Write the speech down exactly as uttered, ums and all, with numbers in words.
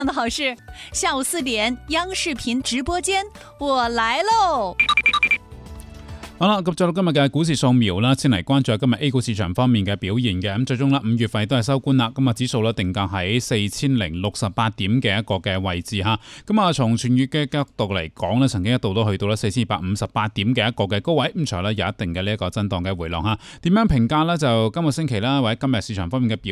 的好事，下午四點央視頻直播間，我來嘍！ 好啦，咁再到今日嘅股市掃描啦，先嚟關注下今日 A 股市場方面嘅表現嘅。咁最終啦，五月份都係收官啦。咁啊，指數咧定價喺四千零六十八點嘅一個嘅位置吓。咁啊，從全月嘅角度嚟講咧，曾經一度都去到咧四千二百五十八點嘅一個嘅高位。咁隨後咧有一定嘅呢一個震盪嘅回落吓。點樣評價咧？就今個星期啦，或者今日市場方面嘅表